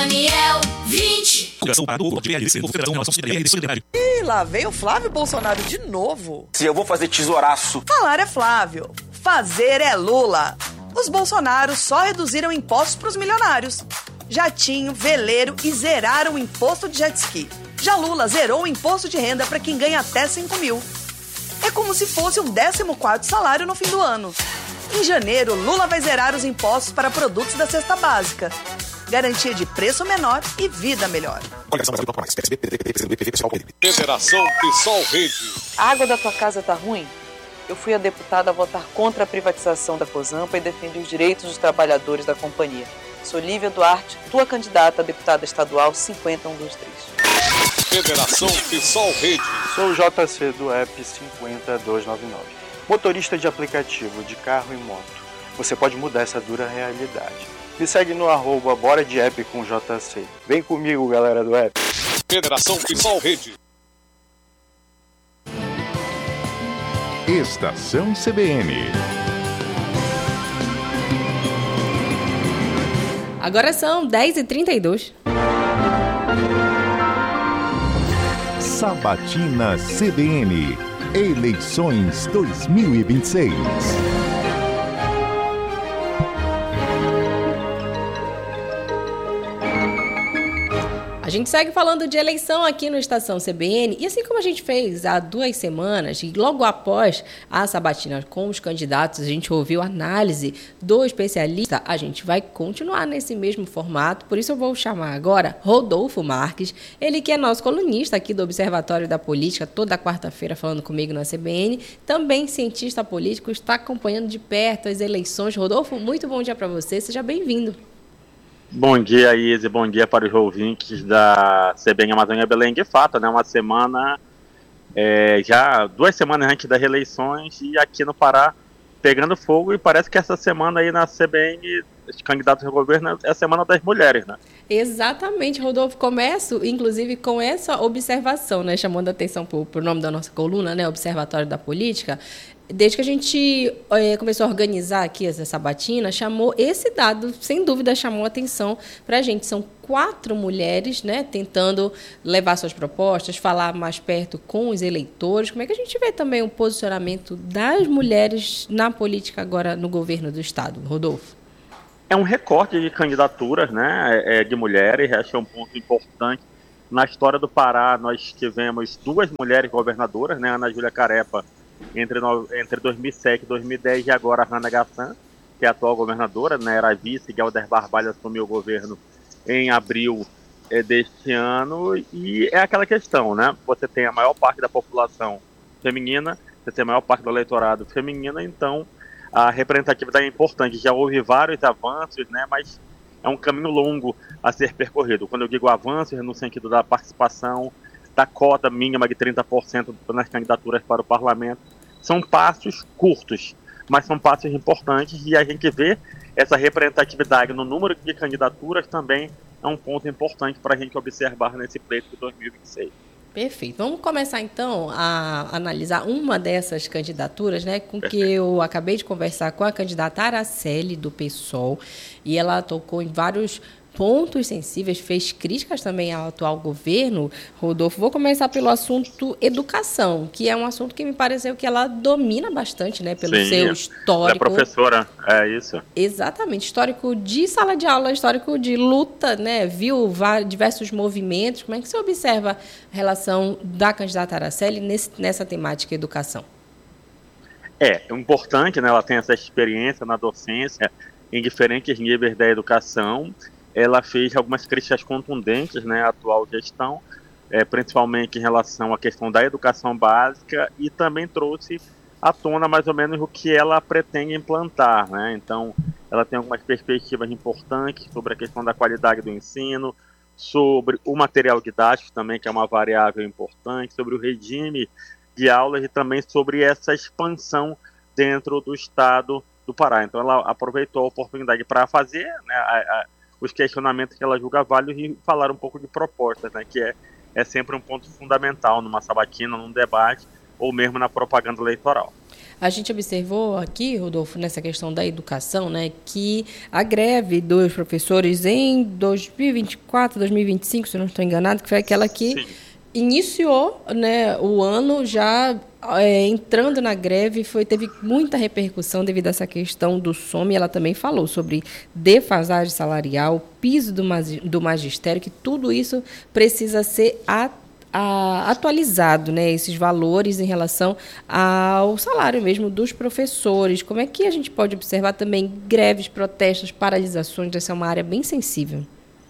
Daniel 20. Ih, lá veio o Flávio Bolsonaro de novo. Se eu vou fazer tesouraço. Falar é Flávio, fazer é Lula. Os Bolsonaros só reduziram impostos para os milionários. Jatinho, veleiro e zeraram o imposto de jet ski. Já Lula zerou o imposto de renda para quem ganha até 5 mil. É como se fosse um 14º salário no fim do ano. Em janeiro, Lula vai zerar os impostos para produtos da cesta básica. Garantia de preço menor e vida melhor. Federação PSOL Rede. A água da tua casa tá ruim? Eu fui a deputada a votar contra a privatização da Cozampa e defendi os direitos dos trabalhadores da companhia. Sou Lívia Duarte, tua candidata a deputada estadual 50123. Federação PSOL Rede. Sou o JC do app 50299. Motorista de aplicativo de carro e moto. Você pode mudar essa dura realidade. Me segue no @bora de app com JC. Vem comigo, galera do app. Federação PSOL Rede. Estação CBN. Agora são 10h32. Sabatina CBN. Eleições 2026. A gente segue falando de eleição aqui no Estação CBN e assim como a gente fez há 2 semanas e logo após a sabatina com os candidatos, a gente ouviu a análise do especialista, a gente vai continuar nesse mesmo formato, por isso eu vou chamar agora Rodolfo Marques, ele que é nosso colunista aqui do Observatório da Política, toda quarta-feira falando comigo na CBN, também cientista político, está acompanhando de perto as eleições. Rodolfo, muito bom dia para você, seja bem-vindo. Bom dia, Izzy. Bom dia para os ouvintes da CBN Amazônia Belém. De fato, né, uma semana, já 2 semanas antes das eleições e aqui no Pará pegando fogo, e parece que essa semana aí na CBN, os candidatos ao governo, é a semana das mulheres, né? Exatamente, Rodolfo. Começo, inclusive, com essa observação, né, chamando a atenção por nome da nossa coluna, né, Observatório da Política. Desde que a gente começou a organizar aqui essa sabatina, chamou esse dado, sem dúvida, chamou a atenção para a gente. São 4 mulheres, né, tentando levar suas propostas, falar mais perto com os eleitores. Como é que a gente vê também o posicionamento das mulheres na política agora no governo do Estado, Rodolfo? É um recorte de candidaturas, né, de mulheres. Acho que é um ponto importante. Na história do Pará, nós tivemos 2 mulheres governadoras, né, Ana Júlia Carepa, entre 2007 e 2010, e agora a Hannah Gassan, que é a atual governadora, né, era vice, que Helder Barbalho assumiu o governo em abril deste ano, e é aquela questão, né, você tem a maior parte da população feminina, você tem a maior parte do eleitorado feminino, então a representatividade é importante. Já houve vários avanços, né, mas é um caminho longo a ser percorrido. Quando eu digo avanços, no sentido da participação, da cota mínima de 30% nas candidaturas para o parlamento, são passos curtos, mas são passos importantes, e a gente vê essa representatividade no número de candidaturas também é um ponto importante para a gente observar nesse pleito de 2026. Perfeito. Vamos começar, então, a analisar uma dessas candidaturas, né, com que eu acabei de conversar com a candidata Araceli, do PSOL, e ela tocou em vários pontos sensíveis, fez críticas também ao atual governo. Rodolfo, vou começar pelo assunto educação, que é um assunto que me pareceu que ela domina bastante, né, pelo seu histórico. É professora, é isso. Exatamente, histórico de sala de aula, histórico de luta, né, viu diversos movimentos. Como é que você observa a relação da candidata Araceli nessa temática educação? É importante, né, ela tem essa experiência na docência em diferentes níveis da educação. Ela fez algumas críticas contundentes, né, à atual gestão, principalmente em relação à questão da educação básica, e também trouxe à tona mais ou menos o que ela pretende implantar, né? Então, ela tem algumas perspectivas importantes sobre a questão da qualidade do ensino, sobre o material didático também, que é uma variável importante, sobre o regime de aulas e também sobre essa expansão dentro do Estado do Pará. Então, ela aproveitou a oportunidade para fazer, né, os questionamentos que ela julga válidos e falar um pouco de propostas, né, que é sempre um ponto fundamental numa sabatina, num debate, ou mesmo na propaganda eleitoral. A gente observou aqui, Rodolfo, nessa questão da educação, né, que a greve dos professores em 2024, 2025, se eu não estou enganado, que foi aquela que Sim. iniciou, né, o ano já entrando na greve, teve muita repercussão devido a essa questão do SOME. Ela também falou sobre defasagem salarial, piso do magistério, que tudo isso precisa ser atualizado, né, esses valores em relação ao salário mesmo dos professores. Como é que a gente pode observar também greves, protestos, paralisações? Essa é uma área bem sensível.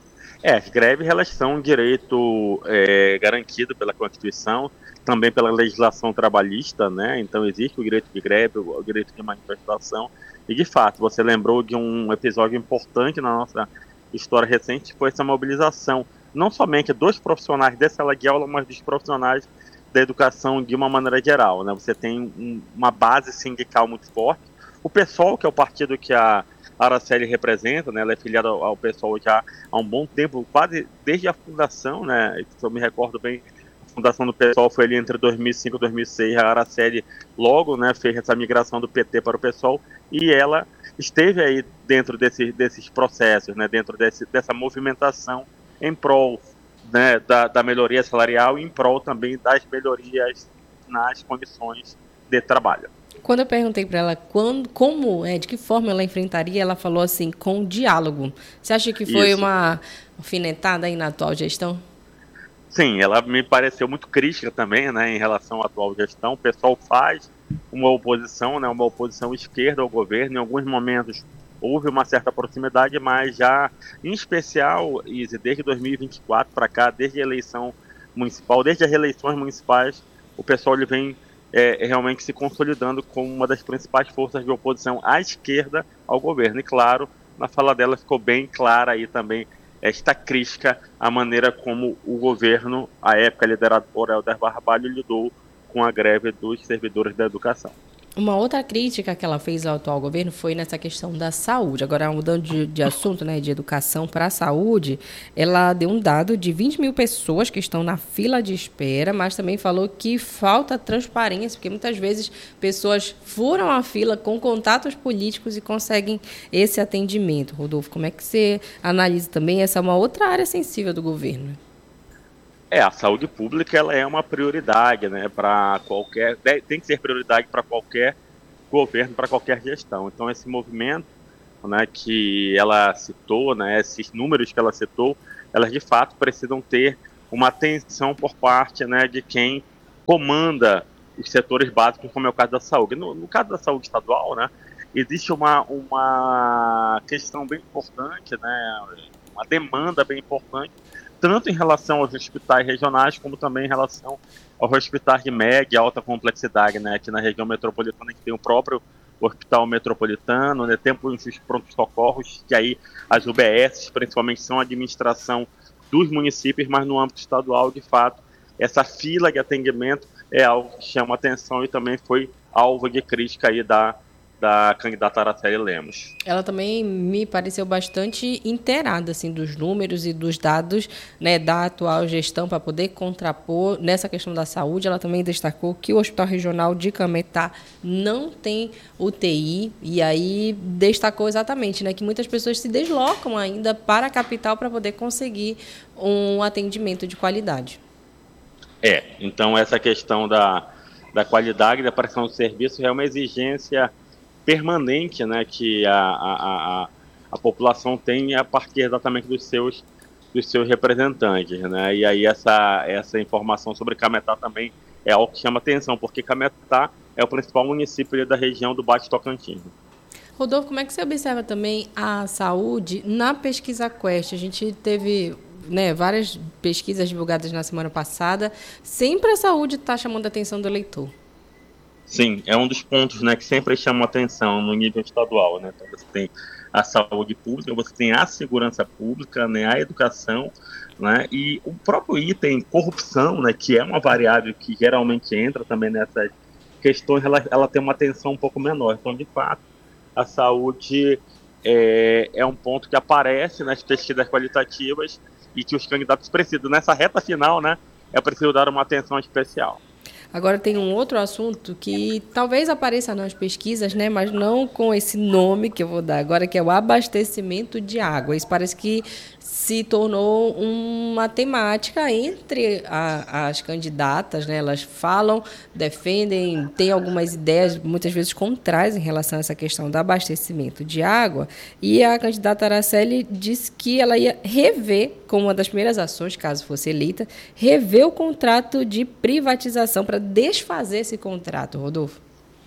As greves, elas são um direito garantido pela Constituição, também pela legislação trabalhista, né? Então existe o direito de greve, o direito de manifestação, e de fato, você lembrou de um episódio importante na nossa história recente, que foi essa mobilização, não somente dos profissionais dessa sala de aula, mas dos profissionais da educação de uma maneira geral, né? Você tem uma base sindical muito forte. O PSOL, que é o partido que a Araceli representa, né? Ela é filiada ao PSOL já há um bom tempo, quase desde a fundação, né? Se eu me recordo bem, a fundação do PSOL foi ali entre 2005 e 2006. A Araceli logo, né, fez essa migração do PT para o PSOL, e ela esteve aí dentro desses processos, né? Dentro dessa movimentação em prol, né, da melhoria salarial e em prol também das melhorias nas condições de trabalho. Quando eu perguntei para ela de que forma ela enfrentaria, ela falou assim, com diálogo. Você acha que foi uma alfinetada aí na atual gestão? Sim, ela me pareceu muito crítica também, né, em relação à atual gestão. O pessoal faz uma oposição, né, uma oposição esquerda ao governo. Em alguns momentos houve uma certa proximidade, mas já, em especial, Izzy, desde 2024 para cá, desde a eleição municipal, desde as eleições municipais, o pessoal ele vem realmente se consolidando como uma das principais forças de oposição à esquerda ao governo. E claro, na fala dela ficou bem clara aí também esta crítica à maneira como o governo, à época liderado por Helder Barbalho, lidou com a greve dos servidores da educação. Uma outra crítica que ela fez ao atual governo foi nessa questão da saúde. Agora, mudando de assunto, né, de educação para a saúde, ela deu um dado de 20 mil pessoas que estão na fila de espera, mas também falou que falta transparência, porque muitas vezes pessoas furam a fila com contatos políticos e conseguem esse atendimento. Rodolfo, como é que você analisa também? Essa é uma outra área sensível do governo. A saúde pública ela é uma prioridade, né, tem que ser prioridade para qualquer governo, para qualquer gestão. Então esse movimento, né, que ela citou, né, esses números que ela citou, elas de fato precisam ter uma atenção por parte, né, de quem comanda os setores básicos, como é o caso da saúde. No caso da saúde estadual, né, existe uma questão bem importante, né, uma demanda bem importante, tanto em relação aos hospitais regionais, como também em relação aos hospitais de média e alta complexidade, né? Aqui na região metropolitana a gente tem o próprio hospital metropolitano, né? Temos os prontos-socorros, que aí as UBS, principalmente, são a administração dos municípios, mas no âmbito estadual, de fato, essa fila de atendimento é algo que chama atenção e também foi alvo de crítica aí da candidata Araceli Lemos. Ela também me pareceu bastante inteirada assim, dos números e dos dados, né, da atual gestão para poder contrapor nessa questão da saúde. Ela também destacou que o Hospital Regional de Cametá não tem UTI e aí destacou exatamente, né, que muitas pessoas se deslocam ainda para a capital para poder conseguir um atendimento de qualidade. Então essa questão da qualidade da prestação de serviço é uma exigência permanente, né, que a população tem a partir exatamente dos seus representantes, né, e aí essa informação sobre Cametá também é algo que chama atenção, porque Cametá é o principal município da região do Baixo Tocantins. Rodolfo, como é que você observa também a saúde na pesquisa Quest? A gente teve, né, várias pesquisas divulgadas na semana passada, sempre a saúde está chamando a atenção do eleitor. Sim, é um dos pontos, né, que sempre chama atenção no nível estadual, né? Então você tem a saúde pública, você tem a segurança pública, né, a educação, né, e o próprio item corrupção, né, que é uma variável que geralmente entra também nessas questões, ela tem uma atenção um pouco menor. Então, de fato, a saúde é um ponto que aparece nas pesquisas qualitativas e que os candidatos precisam. Nessa reta final, né, é preciso dar uma atenção especial. Agora tem um outro assunto que talvez apareça nas pesquisas, né, mas não com esse nome que eu vou dar agora, que é o abastecimento de água. Isso parece que se tornou uma temática entre as candidatas, né? Elas falam, defendem, têm algumas ideias, muitas vezes contrárias em relação a essa questão do abastecimento de água. E a candidata Araceli disse que ela ia rever, como uma das primeiras ações, caso fosse eleita, rever o contrato de privatização para desfazer esse contrato, Rodolfo.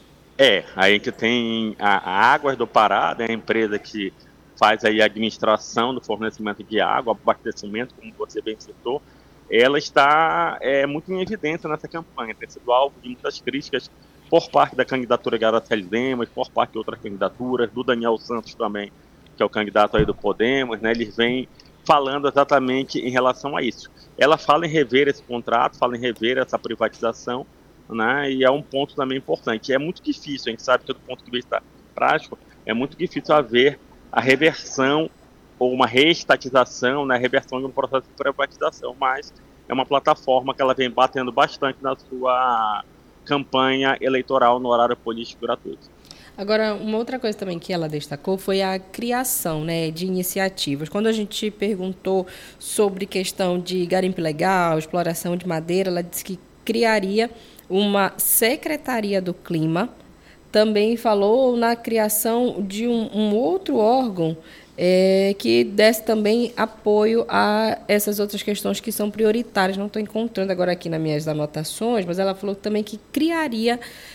Aí que tem a Águas do Pará, né, a empresa que faz aí a administração do fornecimento de água, abastecimento, como você bem citou, ela está muito em evidência nessa campanha, tem sido alvo de muitas críticas por parte da candidatura de Araceli Demas, por parte de outras candidaturas, do Daniel Santos também, que é o candidato aí do Podemos, né, eles vêm falando exatamente em relação a isso. Ela fala em rever esse contrato, fala em rever essa privatização, né, e é um ponto também importante. É muito difícil, a gente sabe que do ponto de vista prático, é muito difícil haver a reversão ou uma reestatização, né, a reversão de um processo de privatização, mas é uma plataforma que ela vem batendo bastante na sua campanha eleitoral no horário político gratuito. Agora, uma outra coisa também que ela destacou foi a criação, né, de iniciativas. Quando a gente perguntou sobre questão de garimpo ilegal, exploração de madeira, ela disse que criaria uma Secretaria do Clima. Também falou na criação de um outro órgão que desse também apoio a essas outras questões que são prioritárias. Não estou encontrando agora aqui nas minhas anotações, mas ela falou também que criaria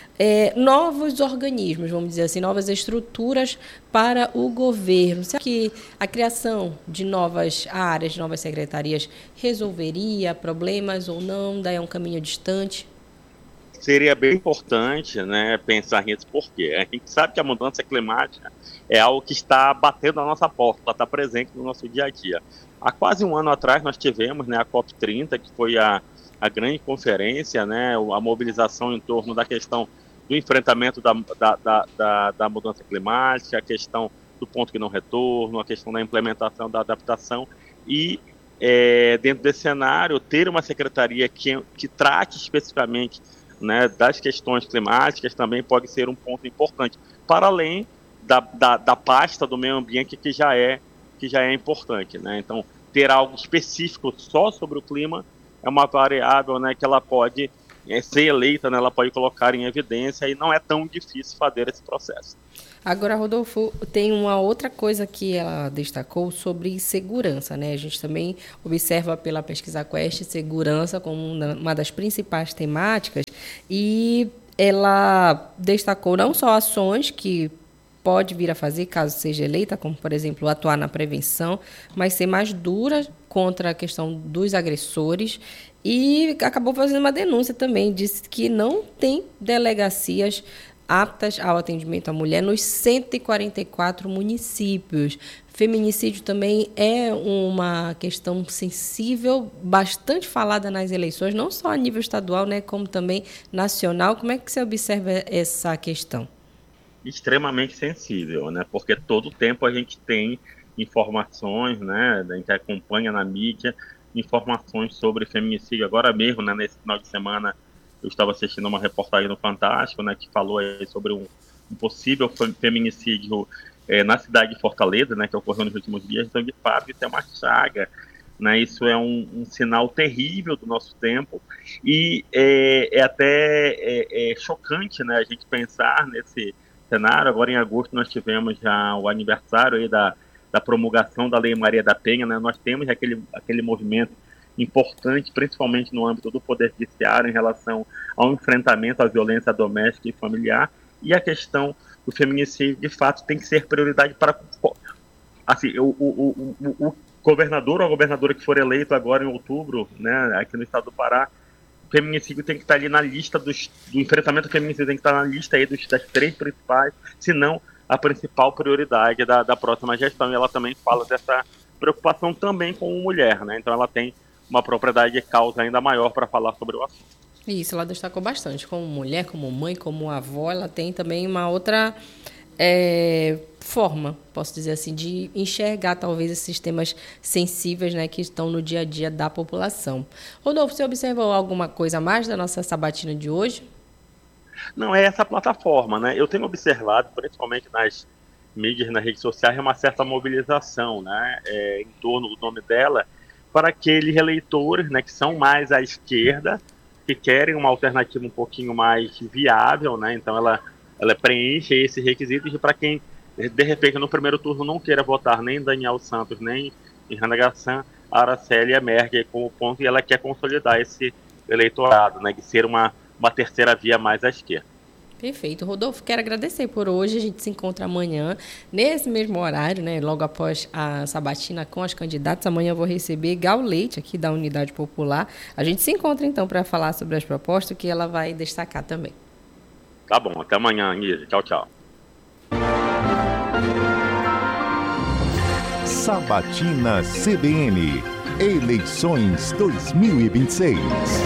novos organismos, vamos dizer assim, novas estruturas para o governo. Será que a criação de novas áreas, de novas secretarias, resolveria problemas ou não? Daí é um caminho distante? Seria bem importante, né, pensar nisso, porque a gente sabe que a mudança climática é algo que está batendo na nossa porta, ela está presente no nosso dia a dia. Há quase um ano atrás nós tivemos, né, a COP30, que foi a grande conferência, né, a mobilização em torno da questão do enfrentamento da mudança climática, a questão do ponto de não retorno, a questão da implementação da adaptação e dentro desse cenário ter uma secretaria que trate especificamente, né, das questões climáticas também pode ser um ponto importante, para além da pasta do meio ambiente que já é importante, né? Então, ter algo específico só sobre o clima é uma variável, né, que ela pode ser eleita, né, ela pode colocar em evidência e não é tão difícil fazer esse processo. Agora, Rodolfo, tem uma outra coisa que ela destacou sobre segurança, né? A gente também observa pela pesquisa Quest segurança como uma das principais temáticas e ela destacou não só ações que pode vir a fazer caso seja eleita, como, por exemplo, atuar na prevenção, mas ser mais dura contra a questão dos agressores e acabou fazendo uma denúncia também, disse que não tem delegacias aptas ao atendimento à mulher nos 144 municípios. Feminicídio também é uma questão sensível, bastante falada nas eleições, não só a nível estadual, né, como também nacional. Como é que você observa essa questão? Extremamente sensível, né, porque todo tempo a gente tem informações, né, a gente acompanha na mídia informações sobre feminicídio. Agora mesmo, né, nesse final de semana, eu estava assistindo uma reportagem no Fantástico, né, que falou aí sobre um possível feminicídio na cidade de Fortaleza, né, que ocorreu nos últimos dias. Então, de fato, isso é uma chaga, né, isso é um sinal terrível do nosso tempo e é até chocante, né, a gente pensar nesse cenário. Agora, em agosto, nós tivemos já o aniversário aí da promulgação da Lei Maria da Penha, né, nós temos aquele movimento importante, principalmente no âmbito do Poder Judiciário, em relação ao enfrentamento à violência doméstica e familiar, e a questão do feminicídio, de fato, tem que ser prioridade para... Assim, o governador ou a governadora que for eleito agora em outubro, né, aqui no estado do Pará, o feminicídio tem que estar ali na lista do enfrentamento ao feminicídio, tem que estar na lista aí das 3 principais, se não a principal prioridade da próxima gestão. E ela também fala dessa preocupação também com mulher, né, então ela tem uma propriedade de causa ainda maior para falar sobre o assunto. Isso, ela destacou bastante. Como mulher, como mãe, como avó, ela tem também uma outra forma, posso dizer assim, de enxergar talvez esses temas sensíveis, né, que estão no dia a dia da população. Rodolfo, você observou alguma coisa a mais da nossa sabatina de hoje? Não, é essa plataforma, né? Eu tenho observado, principalmente nas mídias, nas redes sociais, uma certa mobilização, né, em torno do nome dela, para aqueles eleitores, né, que são mais à esquerda, que querem uma alternativa um pouquinho mais viável, né? Então ela preenche esses requisitos para quem, de repente, no primeiro turno não queira votar nem em Daniel Santos, nem em Randa Gassan, a Araceli emerge como ponto e ela quer consolidar esse eleitorado, né, de ser uma terceira via mais à esquerda. Perfeito. Rodolfo, quero agradecer por hoje. A gente se encontra amanhã, nesse mesmo horário, né, logo após a sabatina com as candidatas. Amanhã eu vou receber Gal Leite, aqui da Unidade Popular. A gente se encontra, então, para falar sobre as propostas que ela vai destacar também. Tá bom. Até amanhã, Anísia. Tchau, tchau. Sabatina CBN. Eleições 2026.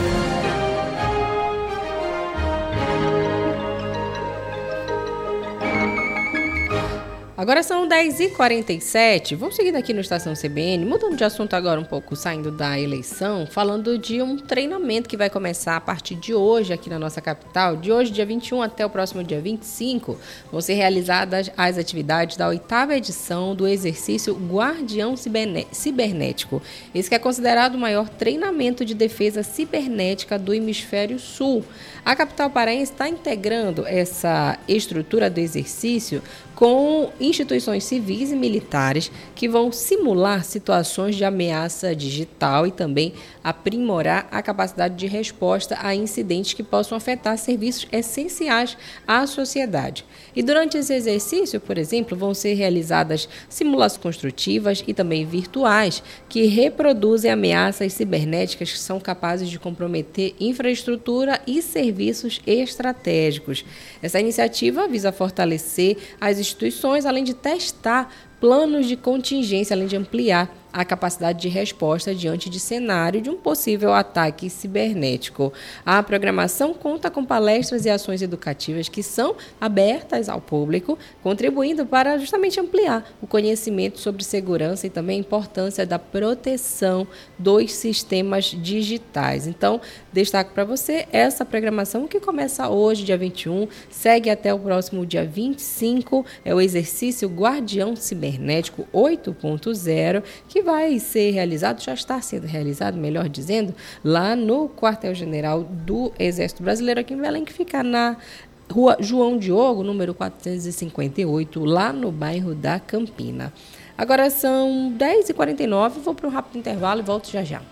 Agora são 10h47, vamos seguir aqui no Estação CBN, mudando de assunto agora um pouco, saindo da eleição, falando de um treinamento que vai começar a partir de hoje aqui na nossa capital. De hoje, dia 21 até o próximo dia 25, vão ser realizadas as atividades da 8ª edição do exercício Guardião Cibernético. Esse que é considerado o maior treinamento de defesa cibernética do Hemisfério Sul. A capital paraense está integrando essa estrutura do exercício com instituições civis e militares que vão simular situações de ameaça digital e também aprimorar a capacidade de resposta a incidentes que possam afetar serviços essenciais à sociedade. E durante esse exercício, por exemplo, vão ser realizadas simulações construtivas e também virtuais que reproduzem ameaças cibernéticas que são capazes de comprometer infraestrutura e serviços estratégicos. Essa iniciativa visa fortalecer as instituições, além de testar planos de contingência, além de ampliar a capacidade de resposta diante de cenário de um possível ataque cibernético. A programação conta com palestras e ações educativas que são abertas ao público, contribuindo para justamente ampliar o conhecimento sobre segurança e também a importância da proteção dos sistemas digitais. Então, destaco para você essa programação que começa hoje, dia 21, segue até o próximo dia 25, é o exercício Guardião Cibernético 8.0, que vai ser realizado, já está sendo realizado, melhor dizendo, lá no Quartel-General do Exército Brasileiro, aqui em Belém, que fica na Rua João Diogo, número 458, lá no bairro da Campina. Agora são 10h49, vou para um rápido intervalo e volto já já.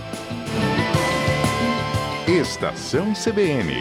Estação CBN.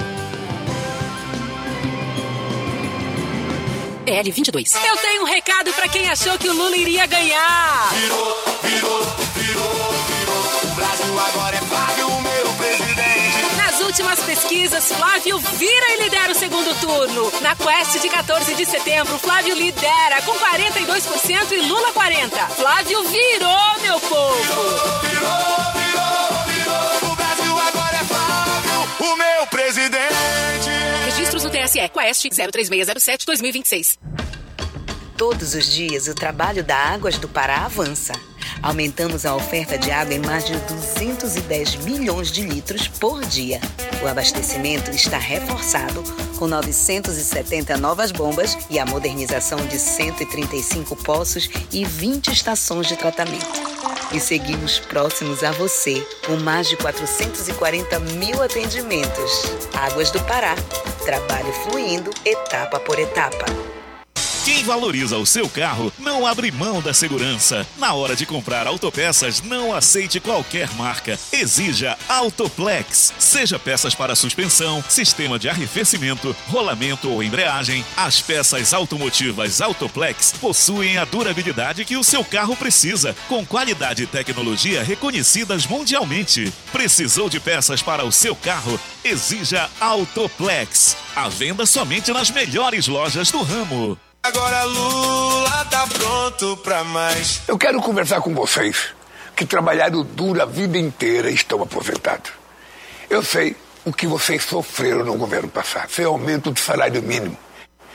PL22. Eu tenho um recado pra quem achou que o Lula iria ganhar. Virou. O Brasil agora é Flávio, o meu presidente. Nas últimas pesquisas, Flávio vira e lidera o segundo turno. Na Quest de 14 de setembro, Flávio lidera com 42% e Lula 40%. Flávio virou, meu povo. Virou. O Brasil agora é Flávio, o meu presidente. Registros no TSE. Quest 03607-2026. Todos os dias, o trabalho da Águas do Pará avança. Aumentamos a oferta de água em mais de 210 milhões de litros por dia. O abastecimento está reforçado com 970 novas bombas e a modernização de 135 poços e 20 estações de tratamento. E seguimos próximos a você, com mais de 440 mil atendimentos. Águas do Pará. Trabalho fluindo, etapa por etapa. Quem valoriza o seu carro não abre mão da segurança. Na hora de comprar autopeças, não aceite qualquer marca. Exija Autoplex. Seja peças para suspensão, sistema de arrefecimento, rolamento ou embreagem, as peças automotivas Autoplex possuem a durabilidade que o seu carro precisa, com qualidade e tecnologia reconhecidas mundialmente. Precisou de peças para o seu carro? Exija Autoplex. À venda somente nas melhores lojas do ramo. Agora Lula tá pronto pra mais. Eu quero conversar com vocês que trabalharam duro a vida inteira e estão aposentados. Eu sei o que vocês sofreram no governo passado. Foi aumento do salário mínimo.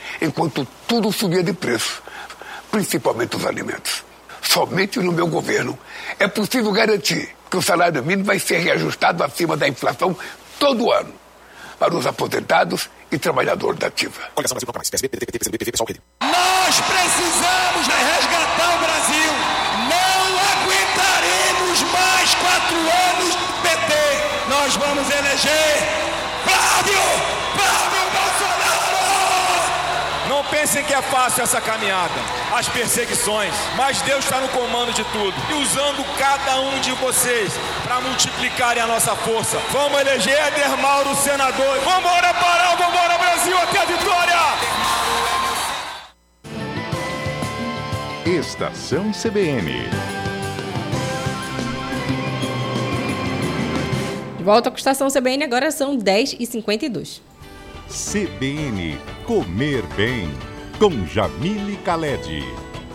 enquanto tudo subia de preço, principalmente os alimentos. Somente no meu governo é possível garantir que o salário mínimo vai ser reajustado acima da inflação todo ano para os aposentados e trabalhadores da ativa. Nós precisamos resgatar o Brasil. Não aguentaremos mais 4 anos do PT. Nós vamos eleger Flávio Bolsonaro! Não pensem que é fácil essa caminhada, as perseguições, mas Deus está no comando de tudo e usando cada um de vocês para multiplicarem a nossa força. Vamos eleger Éder Mauro senador. Vambora, Pará, vambora, Brasil, até a vitória! Estação CBN. De volta com a Estação CBN, agora são 10h52. CBN Comer Bem, com Jamile Khaled.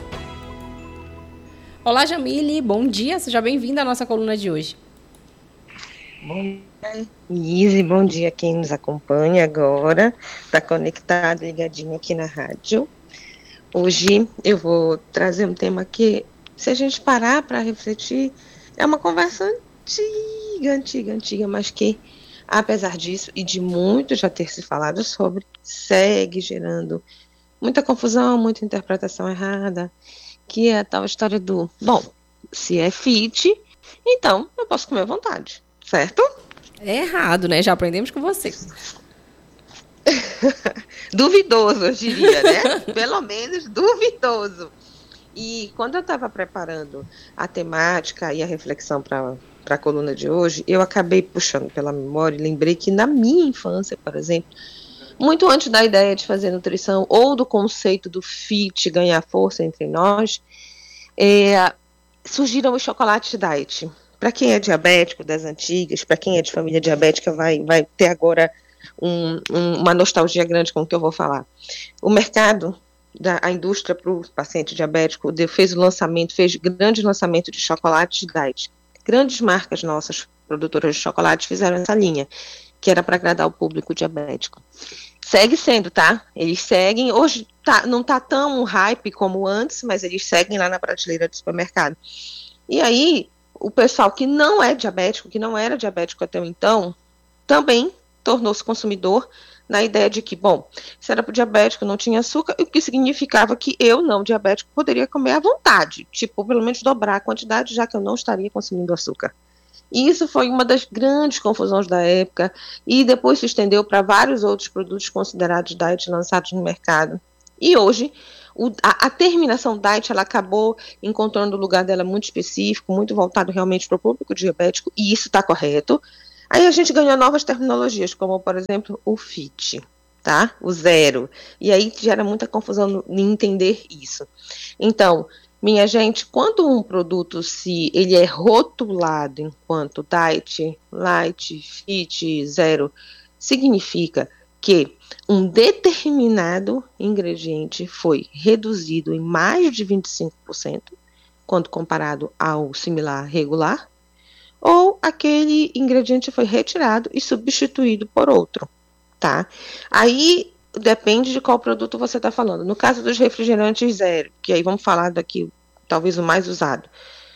Olá, Jamile, bom dia, seja bem-vinda à nossa coluna de hoje. Bom dia, Izzy, bom dia a quem nos acompanha agora, está conectado, ligadinho aqui na rádio. Hoje eu vou trazer um tema que, se a gente parar para refletir, é uma conversa antiga, mas que, apesar disso e de muito já ter se falado sobre, segue gerando muita confusão, muita interpretação errada, que é a tal história do, bom, se é fit, então eu posso comer à vontade, certo? É errado, né? Já aprendemos com você. Duvidoso, eu diria, né? Pelo menos duvidoso. E quando eu estava preparando a temática e a reflexão para a coluna de hoje, eu acabei puxando pela memória e lembrei que na minha infância, por exemplo, muito antes da ideia de fazer nutrição ou do conceito do fit ganhar força entre nós, surgiram os chocolates diet. Para quem é diabético das antigas, para quem é de família diabética, vai ter agora uma nostalgia grande com o que eu vou falar. O mercado, a indústria para o paciente diabético fez grande lançamento de chocolates diet. Grandes marcas nossas, produtoras de chocolate, fizeram essa linha, que era para agradar o público diabético. Segue sendo, tá? Eles seguem, hoje não tá tão hype como antes, mas eles seguem lá na prateleira do supermercado. E aí, o pessoal que não é diabético, que não era diabético até então, também tornou-se consumidor na ideia de que, bom, se era para o diabético, não tinha açúcar, o que significava que eu, não diabético, poderia comer à vontade, tipo, pelo menos dobrar a quantidade, já que eu não estaria consumindo açúcar. E isso foi uma das grandes confusões da época, e depois se estendeu para vários outros produtos considerados diet lançados no mercado. E hoje, a terminação diet, ela acabou encontrando o lugar dela muito específico, muito voltado realmente para o público diabético, e isso está correto. Aí a gente ganhou novas terminologias, como, por exemplo, o fit, tá? O zero. E aí gera muita confusão em entender isso. Então, minha gente, quando um produto, se ele é rotulado enquanto diet, light, fit, zero, significa que um determinado ingrediente foi reduzido em mais de 25%, quando comparado ao similar regular, ou aquele ingrediente foi retirado e substituído por outro, tá? Aí depende de qual produto você está falando. No caso dos refrigerantes zero, que aí vamos falar daqui, talvez o mais usado.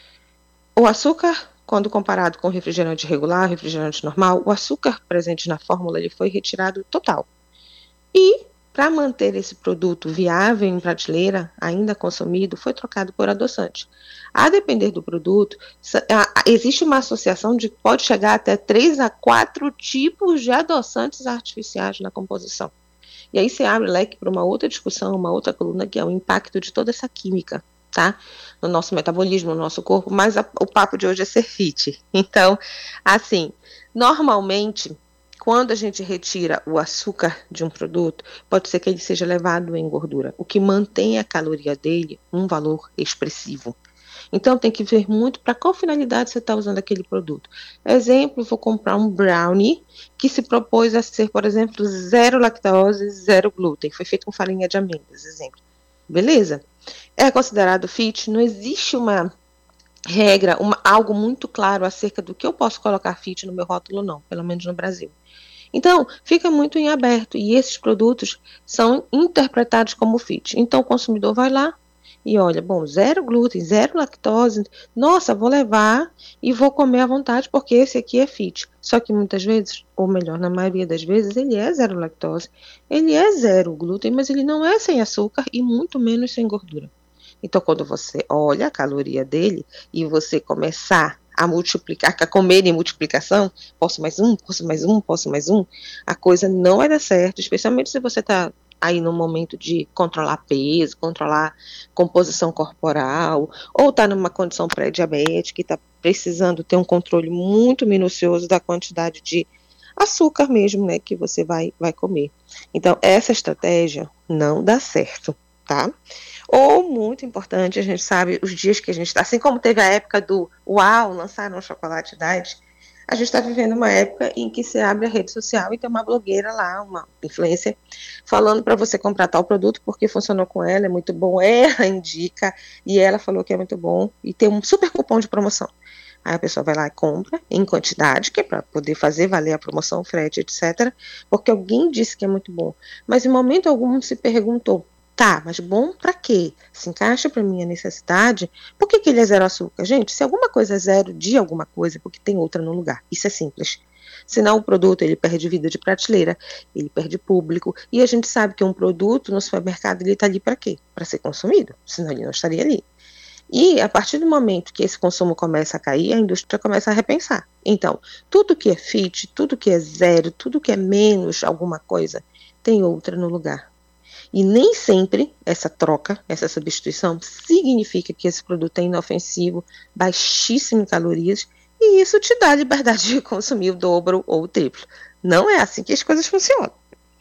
O açúcar, quando comparado com o refrigerante regular, refrigerante normal, o açúcar presente na fórmula ele foi retirado total. E, para manter esse produto viável em prateleira, ainda consumido, foi trocado por adoçante. A depender do produto, existe uma associação de que pode chegar até 3 a 4 tipos de adoçantes artificiais na composição. E aí você abre leque para uma outra discussão, uma outra coluna, que é o impacto de toda essa química, tá? No nosso metabolismo, no nosso corpo, mas o papo de hoje é ser fit. Então, assim, normalmente, quando a gente retira o açúcar de um produto, pode ser que ele seja levado em gordura, o que mantém a caloria dele um valor expressivo. Então, tem que ver muito para qual finalidade você está usando aquele produto. Exemplo, vou comprar um brownie que se propôs a ser, por exemplo, 0 lactose, 0 glúten. Foi feito com farinha de amêndoas, exemplo. Beleza? É considerado fit? Não existe uma regra, algo muito claro acerca do que eu posso colocar fit no meu rótulo, não, pelo menos no Brasil. Então, fica muito em aberto e esses produtos são interpretados como fit. Então, o consumidor vai lá e olha, bom, 0 glúten, 0 lactose, nossa, vou levar e vou comer à vontade porque esse aqui é fit. Só que muitas vezes, ou melhor, na maioria das vezes, ele é 0 lactose, ele é 0 glúten, mas ele não é sem açúcar e muito menos sem gordura. Então, quando você olha a caloria dele e você começar a multiplicar, a comer em multiplicação, posso mais um, a coisa não vai dar certo, especialmente se você está aí no momento de controlar peso, controlar composição corporal, ou está numa condição pré-diabética e está precisando ter um controle muito minucioso da quantidade de açúcar mesmo, né, que você vai comer. Então, essa estratégia não dá certo, tá? Ou, muito importante, a gente sabe os dias que a gente está, assim como teve a época do uau, lançaram o chocolate diet, a gente está vivendo uma época em que você abre a rede social e tem uma blogueira lá, uma influencer, falando para você comprar tal produto porque funcionou com ela, é muito bom, ela indica, e ela falou que é muito bom, e tem um super cupom de promoção. Aí a pessoa vai lá e compra em quantidade, que é para poder fazer valer a promoção, frete, etc., porque alguém disse que é muito bom. Mas em momento algum se perguntou, tá, mas bom pra quê? Se encaixa pra minha necessidade? Por que ele é 0 açúcar? Gente, se alguma coisa é 0 de alguma coisa, porque tem outra no lugar. Isso é simples. Senão o produto ele perde vida de prateleira, ele perde público, e a gente sabe que um produto no supermercado ele tá ali para quê? Para ser consumido, senão ele não estaria ali. E a partir do momento que esse consumo começa a cair, a indústria começa a repensar. Então, tudo que é fit, tudo que é 0, tudo que é menos alguma coisa, tem outra no lugar. E nem sempre essa troca, essa substituição, significa que esse produto é inofensivo, baixíssimo em calorias, e isso te dá a liberdade de consumir o dobro ou o triplo. Não é assim que as coisas funcionam.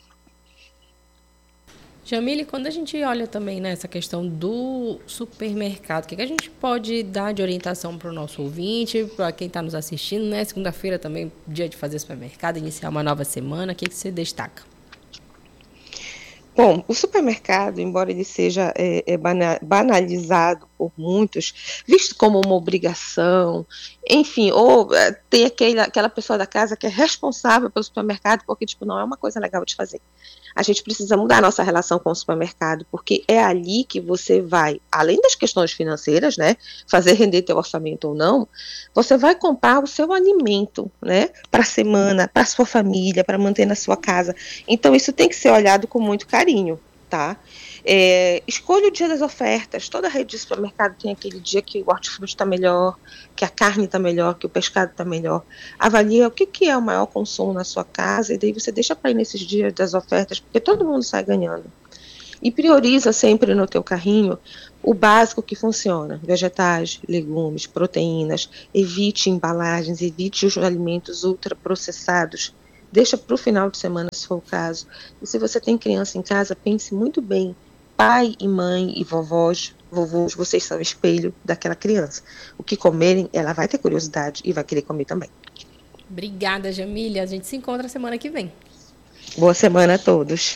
Jamile, quando a gente olha também nessa questão do supermercado, o que a gente pode dar de orientação para o nosso ouvinte, para quem está nos assistindo, né? Segunda-feira também, dia de fazer supermercado, iniciar uma nova semana, o que você destaca? Bom, o supermercado, embora ele seja banalizado por muitos, visto como uma obrigação, enfim, ou tem aquela pessoa da casa que é responsável pelo supermercado, porque tipo, não é uma coisa legal de fazer. A gente precisa mudar a nossa relação com o supermercado, porque é ali que você vai, além das questões financeiras, né, fazer render teu orçamento ou não, você vai comprar o seu alimento, né, para a semana, para a sua família, para manter na sua casa. Então isso tem que ser olhado com muito carinho, tá? Escolha o dia das ofertas. Toda rede de supermercado tem aquele dia que o hortifruti está melhor, que a carne está melhor, que o pescado está melhor. Avalia o que é o maior consumo na sua casa e daí você deixa para ir nesses dias das ofertas, porque todo mundo sai ganhando. E prioriza sempre no teu carrinho o básico que funciona: vegetais, legumes, proteínas. Evite embalagens, evite os alimentos ultraprocessados. Deixa para o final de semana, se for o caso. E se você tem criança em casa, pense muito bem. Pai e mãe e vovós, vocês são o espelho daquela criança. O que comerem, ela vai ter curiosidade e vai querer comer também. Obrigada, Jamile. A gente se encontra semana que vem. Boa semana a todos.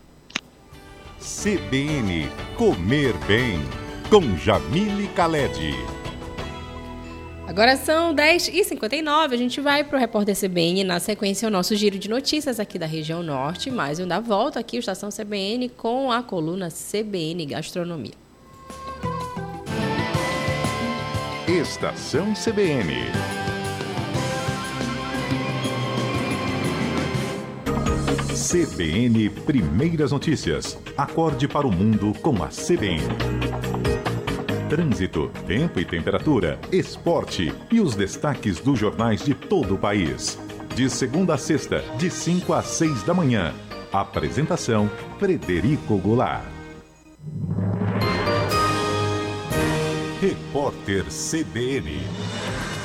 CBN Comer Bem, com Jamile Caled. Agora são 10h59, a gente vai para o Repórter CBN, na sequência o nosso giro de notícias aqui da região norte, mas eu dou volta aqui, Estação CBN, com a coluna CBN Gastronomia. Estação CBN. CBN Primeiras Notícias. Acorde para o mundo com a CBN. Trânsito, tempo e temperatura, esporte e os destaques dos jornais de todo o país. De segunda a sexta, de 5 às 6 da manhã. Apresentação: Frederico Goulart. Repórter CBN.